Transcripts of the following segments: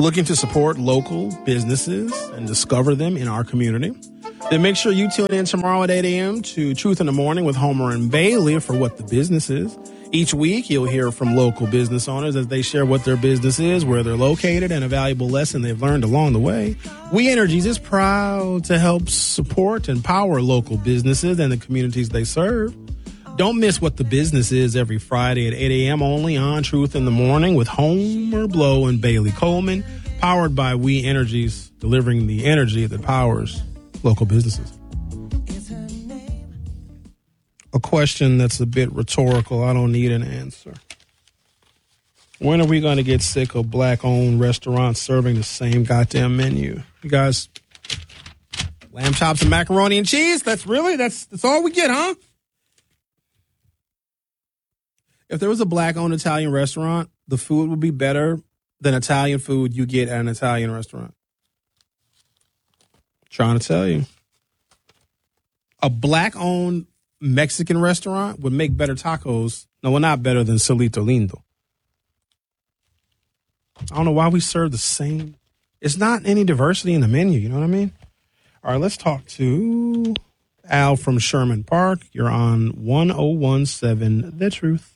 Looking to support local businesses and discover them in our community? Then make sure you tune in tomorrow at 8 a.m. to Truth in the Morning with Homer and Bailey for What the Business Is. Each week, you'll hear from local business owners as they share what their business is, where they're located, and a valuable lesson they've learned along the way. We Energies is proud to help support and empower local businesses and the communities they serve. Don't miss What the Business Is every Friday at 8 a.m. only on Truth in the Morning with Homer Blow and Bailey Coleman, powered by We Energies, delivering the energy that powers local businesses. A question that's a bit rhetorical. I don't need an answer. When are we going to get sick of black-owned restaurants serving the same goddamn menu? You guys, lamb chops and macaroni and cheese? That's all we get, huh? If there was a black-owned Italian restaurant, the food would be better than Italian food you get at an Italian restaurant. Trying to tell you. A black-owned Mexican restaurant would make better tacos. No, well, not better than Solito Lindo. I don't know why we serve the same. It's not any diversity in the menu. You know what I mean? All right, let's talk to Al from Sherman Park. You're on 1017 The Truth.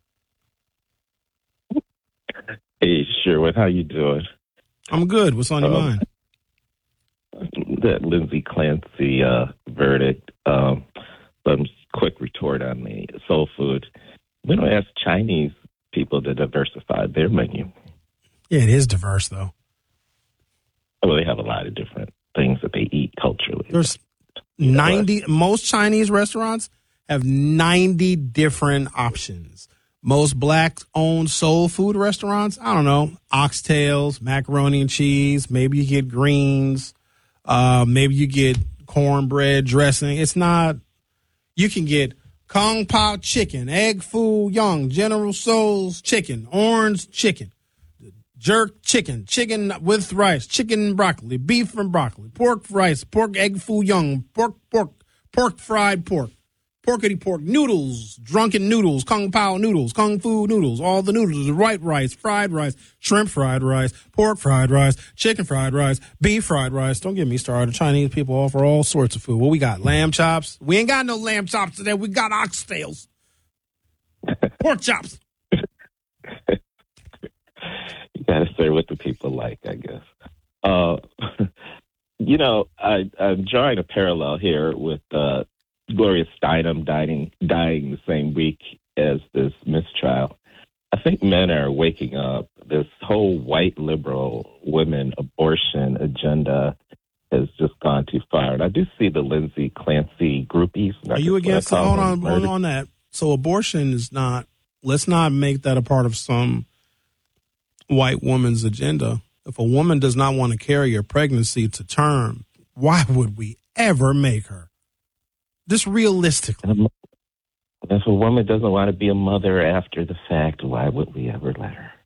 Hey, Sherwood, how you doing? I'm good. What's on your mind? That Lindsay Clancy verdict. Some quick retort on the soul food. We don't ask Chinese people to diversify their menu. Yeah, it is diverse, though. Well, they have a lot of different things that they eat culturally. There's 90. Most Chinese restaurants have 90 different options. Most black-owned soul food restaurants, I don't know, oxtails, macaroni and cheese. Maybe you get greens. Maybe you get cornbread dressing. It's not. You can get Kung Pao chicken, egg foo young, General Tso's chicken, orange chicken, jerk chicken, chicken with rice, chicken and broccoli, beef and broccoli, pork rice, pork egg foo young, pork fried pork. Porkity pork, noodles, drunken noodles, Kung Pao noodles, Kung Fu noodles, all the noodles, white rice, shrimp fried rice, pork fried rice, chicken fried rice, beef fried rice. Don't get me started. Chinese people offer all sorts of food. Well, we got lamb chops. We ain't got no lamb chops today. We got oxtails. Pork chops. You got to serve what the people like, I guess. I'm drawing a parallel here with Gloria Steinem dying the same week as this mistrial. I think men are waking up. This whole white liberal women abortion agenda has just gone too far. And I do see the Lindsay Clancy groupies. Are you against it? Hold on that. So abortion is not, let's not make that a part of some white woman's agenda. If a woman does not want to carry her pregnancy to term, why would we ever make her? Just realistically. If a woman doesn't want to be a mother after the fact, why would we ever let her?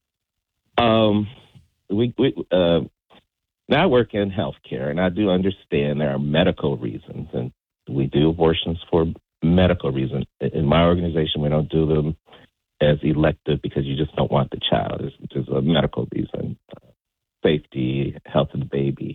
Now I work in healthcare, and I do understand there are medical reasons, and we do abortions for medical reasons. In my organization, we don't do them as elective because you just don't want the child. It's a medical reason, safety, health of the baby.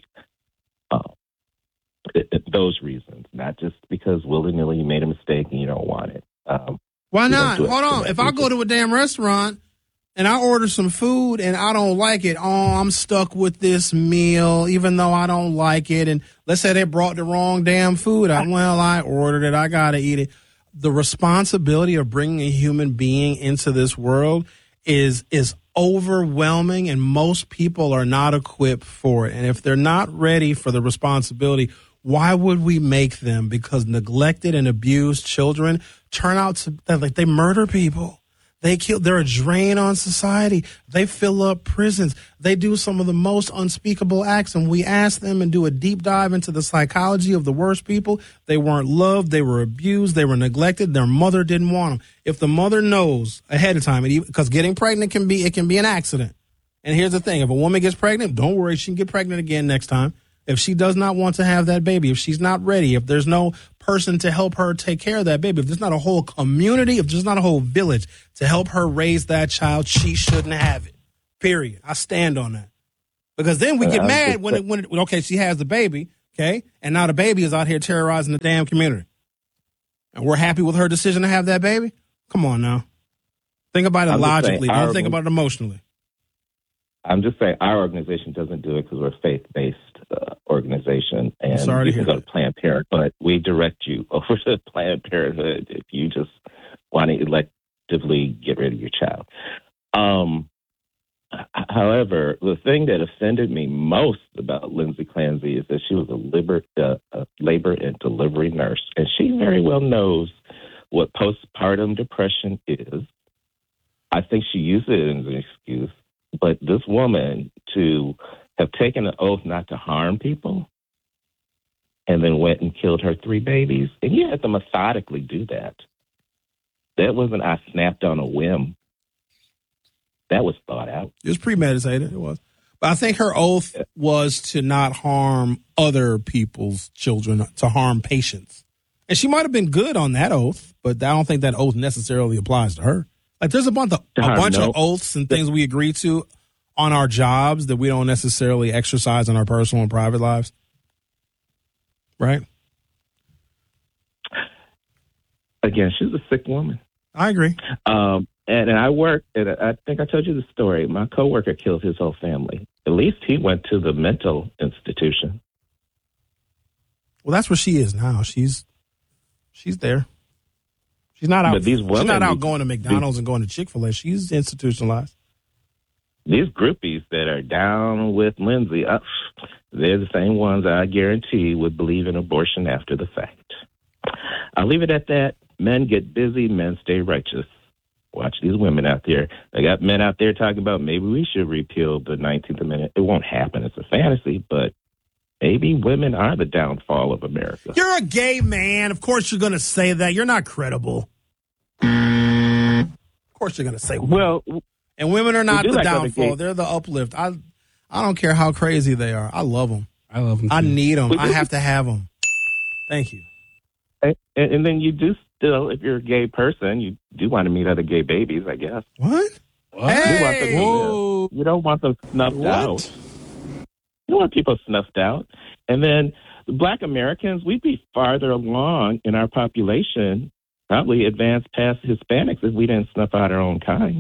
Those reasons, not just because willy-nilly you made a mistake and you don't want it. Why not? Hold on. If I go to a damn restaurant and I order some food and I don't like it, I'm stuck with this meal even though I don't like it. And let's say they brought the wrong damn food. I ordered it. I got to eat it. The responsibility of bringing a human being into this world is overwhelming, and most people are not equipped for it. And if they're not ready for the responsibility, why would we make them? Because neglected and abused children turn out to, like, they murder people. They're a drain on society. They fill up prisons. They do some of the most unspeakable acts. And we ask them and do a deep dive into the psychology of the worst people. They weren't loved. They were abused. They were neglected. Their mother didn't want them. If the mother knows ahead of time, because getting pregnant can be an accident. And here's the thing. If a woman gets pregnant, don't worry. She can get pregnant again next time. If she does not want to have that baby, if she's not ready, if there's no person to help her take care of that baby, if there's not a whole community, if there's not a whole village to help her raise that child, she shouldn't have it. Period. I stand on that. Because then we get mad when okay, she has the baby, okay, and now the baby is out here terrorizing the damn community. And we're happy with her decision to have that baby? Come on now. Think about it logically. Don't think about it emotionally. I'm just saying our organization doesn't do it because we're a faith-based organization. And you can go to Planned Parenthood. We direct you over to Planned Parenthood if you just want to electively get rid of your child. However, the thing that offended me most about Lindsay Clancy is that she was a labor and delivery nurse, and she very well knows what postpartum depression is. I think she used it as an excuse, but this woman to have taken an oath not to harm people and then went and killed her 3 babies, and you had to methodically do that. That wasn't I snapped on a whim. That was thought out. It was premeditated. It was. But I think her oath was to not harm other people's children, to harm patients. And she might have been good on that oath, but I don't think that oath necessarily applies to her. Like, there's a bunch of oaths and things we agree to on our jobs that we don't necessarily exercise in our personal and private lives. Right? Again, she's a sick woman. I agree. And I work, and I think I told you the story. My coworker killed his whole family. At least he went to the mental institution. Well, that's where she is now. She's there. She's not out. But these women, she's not out going to McDonald's and going to Chick-fil-A. She's institutionalized. These groupies that are down with Lindsay, they're the same ones I guarantee would believe in abortion after the fact. I'll leave it at that. Men get busy. Men stay righteous. Watch these women out there. They got men out there talking about maybe we should repeal the 19th Amendment. It won't happen. It's a fantasy, but maybe women are the downfall of America. You're a gay man. Of course you're going to say that. You're not credible. Of course you're going to say that. Well, and women are not the downfall. They're the uplift. I don't care how crazy they are. I love them. I love them too. I need them. I have to have them. Thank you. And then you do still, if you're a gay person, you do want to meet other gay babies, I guess. What? Hey! You don't want them snuffed out. You don't want people snuffed out. And then Black Americans, we'd be farther along in our population, probably advanced past Hispanics if we didn't snuff out our own kind.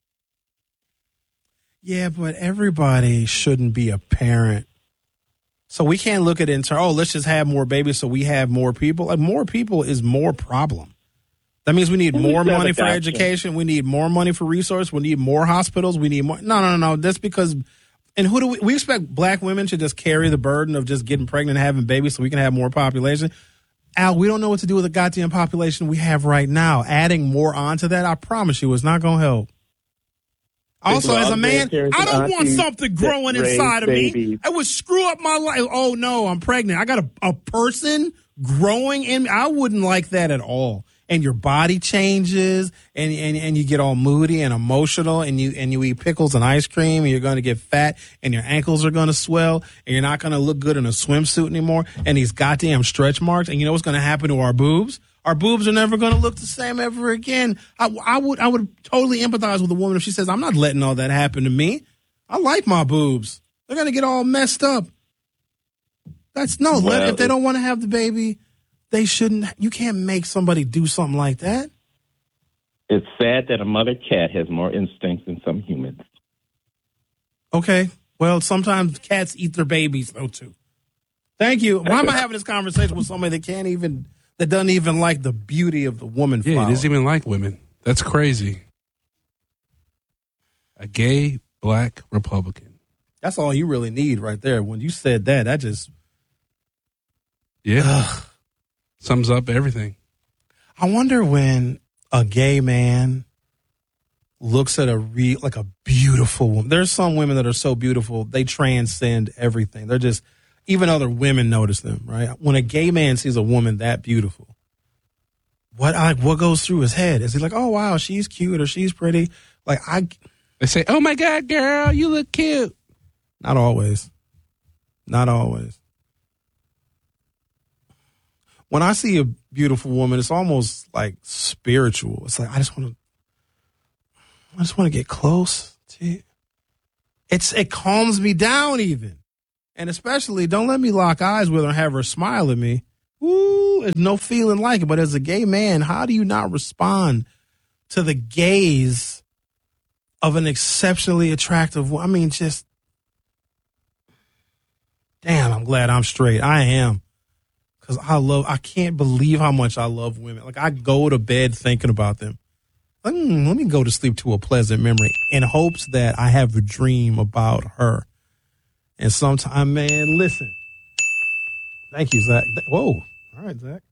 Yeah, but everybody shouldn't be a parent. So we can't look at it and say, let's just have more babies so we have more people. Like, more people is more problem. That means we need more money for education. We need more money for resources. We need more hospitals. We need more. No. That's because, and who do we expect Black women to just carry the burden of just getting pregnant and having babies so we can have more population? Al, we don't know what to do with the goddamn population we have right now. Adding more onto that, I promise you, is not going to help. Also, as a man, I don't want something growing inside of me. It would screw up my life. Oh, no, I'm pregnant. I got a person growing in me. I wouldn't like that at all. And your body changes, and you get all moody and emotional, and you eat pickles and ice cream, and you're going to get fat, and your ankles are going to swell, and you're not going to look good in a swimsuit anymore, and these goddamn stretch marks. And you know what's going to happen to our boobs? Our boobs are never going to look the same ever again. I would totally empathize with a woman if she says, I'm not letting all that happen to me. I like my boobs. They're going to get all messed up. If they don't want to have the baby, they shouldn't. You can't make somebody do something like that. It's sad that a mother cat has more instincts than some humans. Okay. Well, sometimes cats eat their babies, though, too. Thank you. Why am I having this conversation with somebody that doesn't even like the beauty of the woman flower? Yeah, he doesn't even like women. That's crazy. A gay Black Republican. That's all you really need right there. When you said that just... Yeah. Sums up everything. I wonder when a gay man looks at a beautiful woman. There's some women that are so beautiful, they transcend everything. They're just... Even other women notice them, right? When a gay man sees a woman that beautiful, what goes through his head? Is he like, oh, wow, she's cute or she's pretty? They say, oh, my God, girl, you look cute. Not always. Not always. When I see a beautiful woman, it's almost like spiritual. It's like, I just want to get close to you. It calms me down even. And especially, don't let me lock eyes with her and have her smile at me. Ooh, there's no feeling like it. But as a gay man, how do you not respond to the gaze of an exceptionally attractive woman? I mean, just, damn, I'm glad I'm straight. I am. Because I can't believe how much I love women. Like, I go to bed thinking about them. Let me go to sleep to a pleasant memory in hopes that I have a dream about her. And sometimes, man, listen. Thank you, Zach. Whoa. All right, Zach.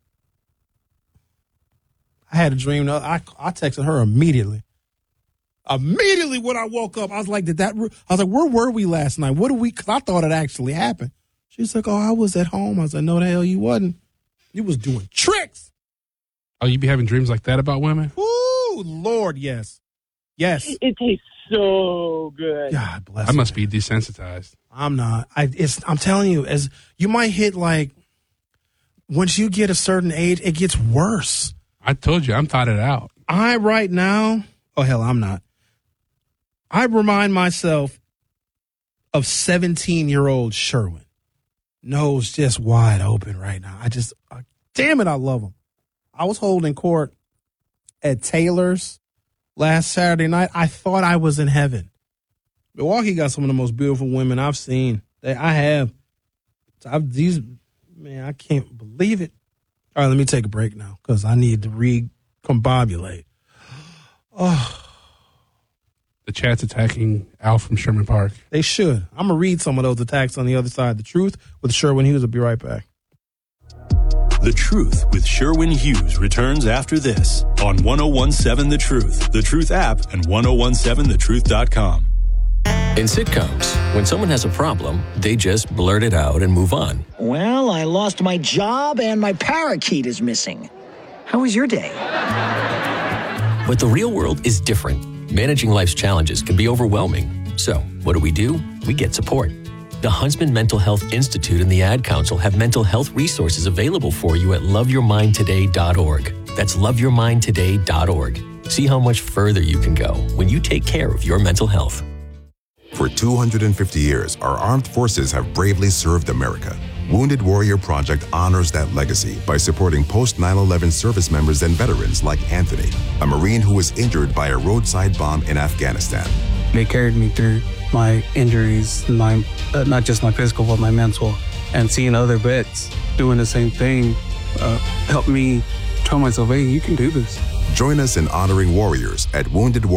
I had a dream. I texted her immediately. Immediately when I woke up, I was like, where were we last night? Because I thought it actually happened. She's like, I was at home. I was like, no, the hell you wasn't. You was doing tricks. Oh, you be having dreams like that about women? Ooh, Lord, yes. Yes. It tastes so good. God bless. I must be desensitized. I'm not. I'm telling you, as you might hit, like, once you get a certain age, it gets worse. I told you, I'm thought it out. Right now, I'm not. I remind myself of 17-year-old Sherwin. Nose just wide open right now. Damn it, I love him. I was holding court at Taylor's last Saturday night. I thought I was in heaven. Milwaukee got some of the most beautiful women I've seen. I can't believe it. All right, let me take a break now because I need to recombobulate. Oh. The chat's attacking Al from Sherman Park. They should. I'm going to read some of those attacks on the other side. The Truth with Sherwin Hughes. Will be right back. The Truth with Sherwin Hughes returns after this on 1017 The Truth, The Truth app, and 1017thetruth.com. In sitcoms, when someone has a problem, they just blurt it out and move on. Well, I lost my job and my parakeet is missing. How was your day? But the real world is different. Managing life's challenges can be overwhelming. So, what do? We get support. The Huntsman Mental Health Institute and the Ad Council have mental health resources available for you at loveyourmindtoday.org. That's loveyourmindtoday.org. See how much further you can go when you take care of your mental health. For 250 years, our armed forces have bravely served America. Wounded Warrior Project honors that legacy by supporting post-9/11 service members and veterans like Anthony, a Marine who was injured by a roadside bomb in Afghanistan. They carried me through my injuries, not just my physical, but my mental. And seeing other vets doing the same thing helped me tell myself, hey, you can do this. Join us in honoring warriors at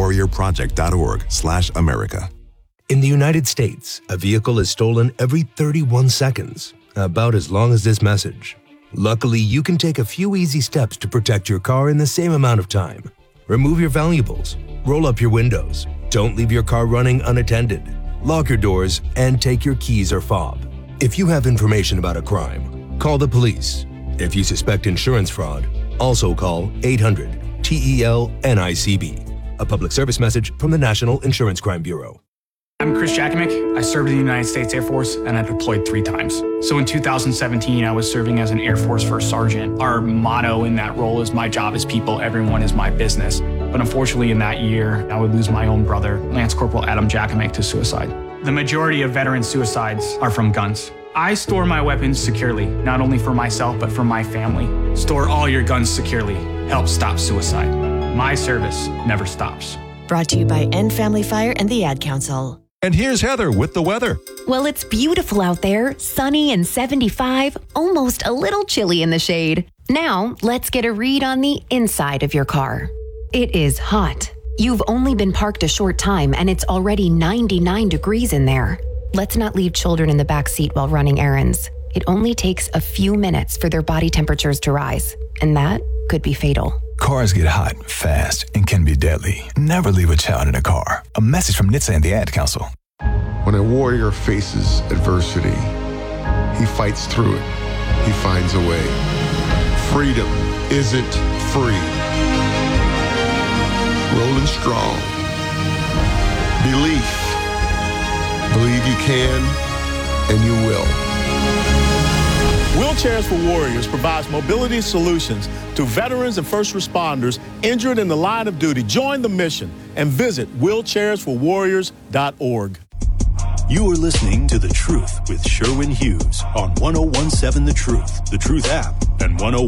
woundedwarriorproject.org/America. In the United States, a vehicle is stolen every 31 seconds, about as long as this message. Luckily, you can take a few easy steps to protect your car in the same amount of time. Remove your valuables, roll up your windows, don't leave your car running unattended, lock your doors, and take your keys or fob. If you have information about a crime, call the police. If you suspect insurance fraud, also call 800-TEL-NICB. A public service message from the National Insurance Crime Bureau. I'm Chris Jakimick. I served in the United States Air Force and I deployed 3 times. So in 2017, I was serving as an Air Force First Sergeant. Our motto in that role is my job is people, everyone is my business. But unfortunately in that year, I would lose my own brother, Lance Corporal Adam Jakimick, to suicide. The majority of veteran suicides are from guns. I store my weapons securely, not only for myself, but for my family. Store all your guns securely. Help stop suicide. My service never stops. Brought to you by End Family Fire and the Ad Council. And here's Heather with the weather. Well, it's beautiful out there, sunny and 75, almost a little chilly in the shade. Now, let's get a read on the inside of your car. It is hot. You've only been parked a short time and it's already 99 degrees in there. Let's not leave children in the back seat while running errands. It only takes a few minutes for their body temperatures to rise, and that could be fatal. Cars get hot, fast, and can be deadly. Never leave a child in a car. A message from NHTSA and the Ad Council. When a warrior faces adversity, he fights through it. He finds a way. Freedom isn't free. Rolling strong. Belief. Believe you can, and you will. Wheelchairs for Warriors provides mobility solutions to veterans and first responders injured in the line of duty. Join the mission and visit wheelchairsforwarriors.org. You are listening to The Truth with Sherwin Hughes on 1017 The Truth app, and 101.